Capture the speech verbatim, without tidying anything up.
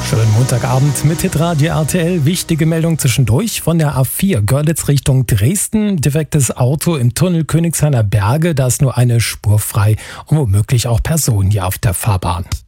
Schönen Montagabend mit Hitradio R T L. Wichtige Meldung zwischendurch von der A vier Görlitz Richtung Dresden. Defektes Auto im Tunnel Königshainer Berge. Da ist nur eine Spur frei und womöglich auch Personen hier auf der Fahrbahn.